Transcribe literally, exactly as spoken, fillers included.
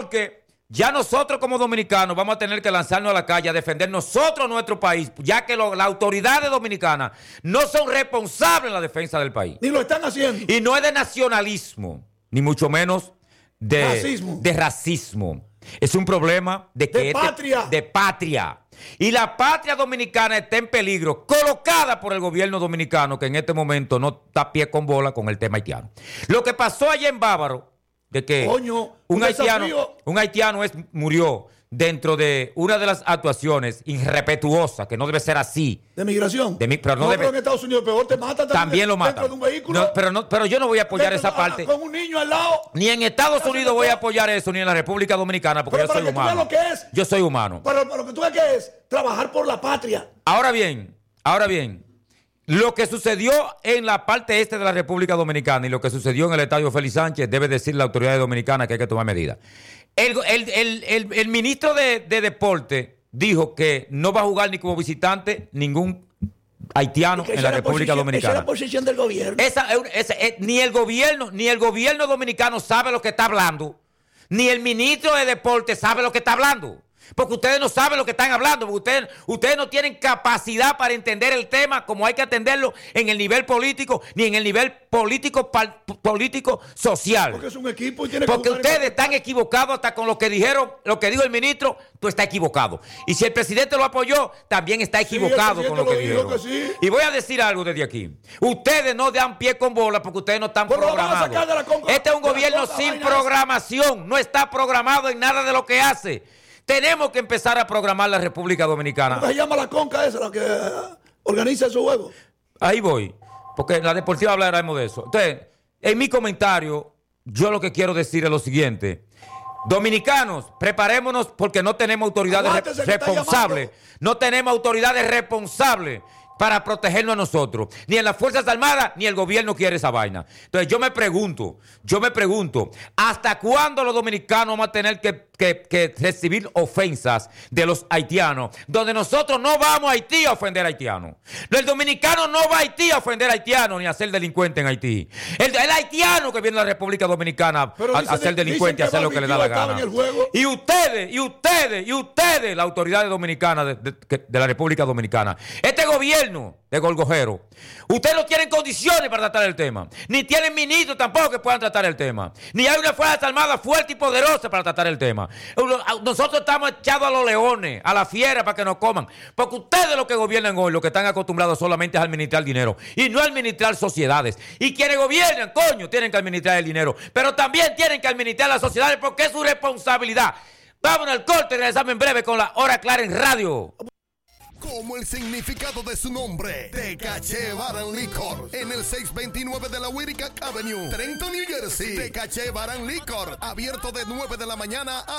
porque ya nosotros como dominicanos vamos a tener que lanzarnos a la calle a defender nosotros nuestro país, ya que lo, las autoridades dominicanas no son responsables en la defensa del país. Ni lo están haciendo. Y no es de nacionalismo, ni mucho menos de racismo. De racismo. Es un problema de, que de este, patria. De patria. Y la patria dominicana está en peligro, colocada por el gobierno dominicano, que en este momento no está pie con bola con el tema haitiano. Lo que pasó allá en Bávaro, de que Coño, un, un haitiano, desafío. un haitiano es, murió dentro de una de las actuaciones irrespetuosas, que no debe ser así. De migración. De mi, pero no, no debe, pero en Estados Unidos peor te matan también, también lo matan. Dentro de un vehículo. No, pero, no, pero yo no voy a apoyar dentro, esa parte. Con un niño al lado. Ni en Estados Unidos voy a apoyar eso, ni en la República Dominicana, porque pero yo soy para que humano. tú veas lo que es, yo soy humano. Pero, pero lo que tú ves que es trabajar por la patria. Ahora bien, ahora bien, lo que sucedió en la parte este de la República Dominicana y lo que sucedió en el estadio Félix Sánchez, debe decir la autoridad dominicana que hay que tomar medidas. El, el, el, el, el ministro de, de Deporte dijo que no va a jugar ni como visitante ningún haitiano en la República Dominicana. Esa es la posición del gobierno. Esa, esa, eh, ni el gobierno, ni el gobierno dominicano sabe lo que está hablando, ni el ministro de Deporte sabe lo que está hablando. Porque ustedes no saben lo que están hablando, porque ustedes, ustedes no tienen capacidad para entender el tema como hay que atenderlo en el nivel político, ni en el nivel político, pal, político social. Porque es un equipo y tiene Porque que ustedes están equivocados hasta con lo que dijeron, lo que dijo el ministro, tú estás equivocado. Y si el presidente lo apoyó, también está equivocado sí, con lo que lo dijeron. Que sí. Y voy a decir algo desde aquí. Ustedes no dan pie con bola porque ustedes no están Pero programados. la conca, este es un gobierno sin programación, no está programado en nada de lo que hace. Tenemos que empezar a programar la República Dominicana. ¿Cómo se llama la conca esa, la que organiza esos juegos? Ahí voy, porque en la deportiva hablaremos de eso. Entonces, en mi comentario, yo lo que quiero decir es lo siguiente. Dominicanos, preparémonos porque no tenemos autoridades re responsables. No tenemos autoridades responsables para protegernos a nosotros. Ni en las Fuerzas Armadas, ni el gobierno quiere esa vaina. Entonces yo me pregunto, yo me pregunto, ¿hasta cuándo los dominicanos vamos a tener que, que, que recibir ofensas de los haitianos? Donde nosotros no vamos a Haití a ofender a haitianos. El dominicano no va a Haití a ofender a haitianos ni a ser delincuente en Haití. El, el haitiano que viene a la República Dominicana a, a ser delincuente, a hacer lo que le da la gana. Y ustedes, y ustedes, y ustedes, las autoridades dominicanas de, de, de la República Dominicana, este gobierno de Golgojero, ustedes no tienen condiciones para tratar el tema, ni tienen ministros tampoco que puedan tratar el tema, ni hay una fuerza armada fuerte y poderosa para tratar el tema. Nosotros estamos echados a los leones, a la fiera para que nos coman, porque ustedes lo que gobiernan hoy, lo que están acostumbrados solamente es administrar dinero y no administrar sociedades. Y quienes gobiernan, coño, tienen que administrar el dinero, pero también tienen que administrar las sociedades porque es su responsabilidad. Vámonos al corte y regresamos en breve con la Hora Clara en Radio. Como el significado de su nombre, Tecache Bar and Liquor, en el seiscientos veintinueve de la Whittier Avenue, Trenton, New Jersey. Tecache Bar and Liquor, abierto de nueve de la mañana a